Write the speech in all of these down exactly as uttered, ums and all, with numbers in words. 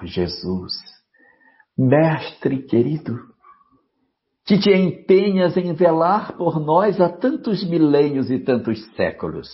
Jesus, Mestre querido, que te empenhas em velar por nós há tantos milênios e tantos séculos.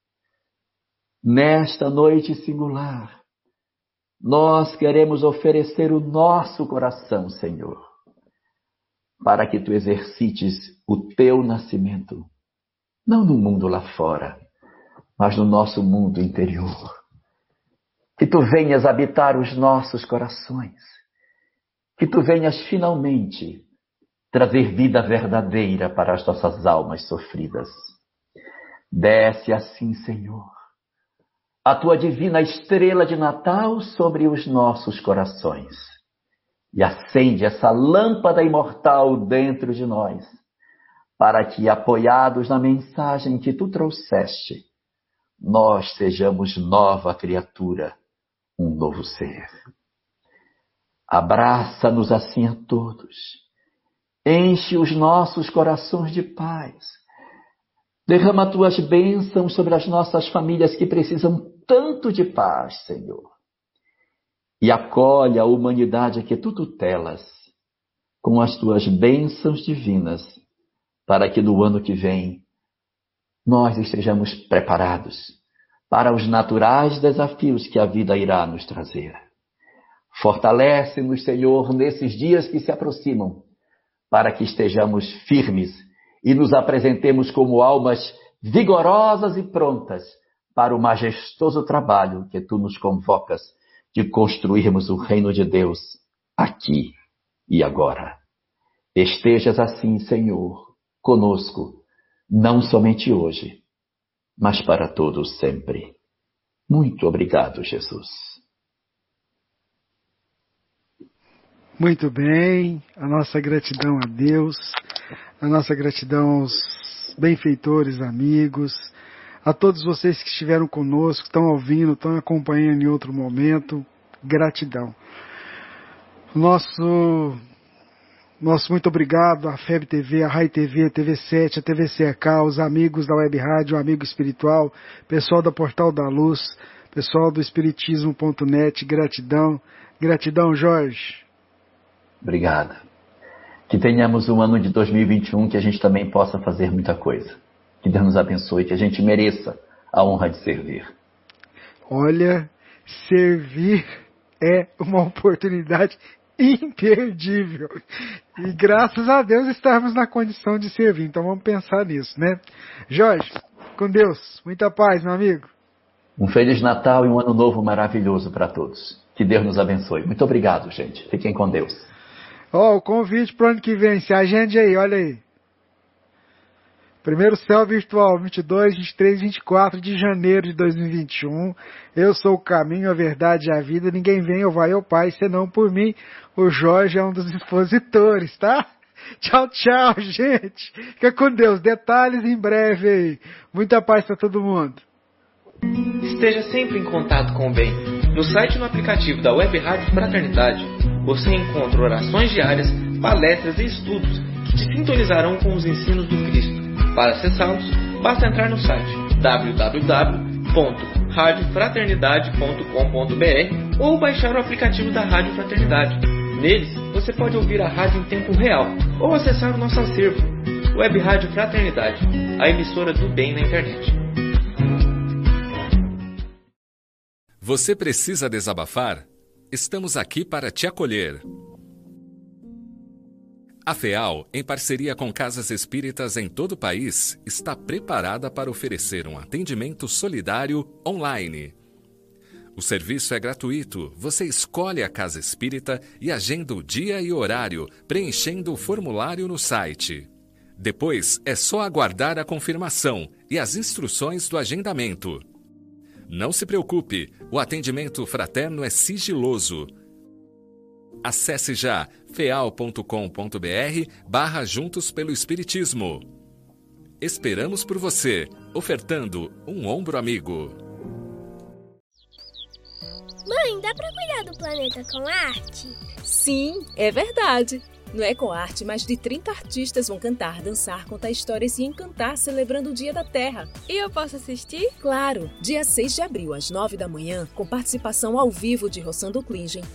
Nesta noite singular, nós queremos oferecer o nosso coração, Senhor, para que tu exercites o teu nascimento, não no mundo lá fora, mas no nosso mundo interior. Que tu venhas habitar os nossos corações, que tu venhas finalmente trazer vida verdadeira para as nossas almas sofridas. Desce assim, Senhor, a tua divina estrela de Natal sobre os nossos corações e acende essa lâmpada imortal dentro de nós, para que, apoiados na mensagem que tu trouxeste, nós sejamos nova criatura, um novo ser. Abraça-nos assim a todos, enche os nossos corações de paz, derrama tuas bênçãos sobre as nossas famílias que precisam tanto de paz, Senhor, e acolhe a humanidade que tu tutelas com as tuas bênçãos divinas, para que no ano que vem nós estejamos preparados para os naturais desafios que a vida irá nos trazer. Fortalece-nos, Senhor, nesses dias que se aproximam, para que estejamos firmes e nos apresentemos como almas vigorosas e prontas para o majestoso trabalho que tu nos convocas de construirmos o reino de Deus aqui e agora. Estejas assim, Senhor, conosco, não somente hoje, mas para todos sempre. Muito obrigado, Jesus. Muito bem, a nossa gratidão a Deus, a nossa gratidão aos benfeitores, amigos, a todos vocês que estiveram conosco, estão ouvindo, estão acompanhando em outro momento, gratidão. Nosso, nosso muito obrigado à F E B T V, à Rai T V, a T V sete, a T V C K, os amigos da Web Rádio, o Amigo Espiritual, pessoal da Portal da Luz, pessoal do Espiritismo ponto net, gratidão. Gratidão, Jorge. Obrigado. Que tenhamos um ano de dois mil e vinte e um que a gente também possa fazer muita coisa. Que Deus nos abençoe, que a gente mereça a honra de servir. Olha, servir é uma oportunidade imperdível. E graças a Deus estamos na condição de servir. Então vamos pensar nisso, né? Jorge, com Deus. Muita paz, meu amigo. Um Feliz Natal e um Ano Novo maravilhoso para todos. Que Deus nos abençoe. Muito obrigado, gente. Fiquem com Deus. Ó, oh, o convite para o ano que vem. Se agende aí, olha aí. Primeiro Céu Virtual, vinte e dois, vinte e três, vinte e quatro de janeiro de dois mil e vinte e um. Eu sou o caminho, a verdade e a vida. Ninguém vem ou vai ao Pai, senão por mim. O Jorge é um dos expositores, tá? Tchau, tchau, gente. Fica com Deus. Detalhes em breve aí. Muita paz para todo mundo. Esteja sempre em contato com o bem. No site e no aplicativo da Web Rádio Fraternidade, você encontra orações diárias, palestras e estudos que te sintonizarão com os ensinos do Cristo. Para acessá-los, basta entrar no site w w w ponto rádio fraternidade ponto com ponto b r ou baixar o aplicativo da Rádio Fraternidade. Neles, você pode ouvir a rádio em tempo real ou acessar o nosso acervo. Web Rádio Fraternidade, a emissora do bem na internet. Você precisa desabafar? Estamos aqui para te acolher. A FEAL, em parceria com casas espíritas em todo o país, está preparada para oferecer um atendimento solidário online. O serviço é gratuito. Você escolhe a casa espírita e agenda o dia e horário, preenchendo o formulário no site. Depois, é só aguardar a confirmação e as instruções do agendamento. Não se preocupe, o atendimento fraterno é sigiloso. Acesse já feal ponto com ponto b r barra Juntos pelo Espiritismo. Esperamos por você, ofertando um ombro amigo. Mãe, dá pra cuidar do planeta com arte? Sim, é verdade. No EcoArte, mais de trinta artistas vão cantar, dançar, contar histórias e encantar celebrando o Dia da Terra. E eu posso assistir? Claro! Dia seis de abril, às nove da manhã, com participação ao vivo de Rossando Klingen,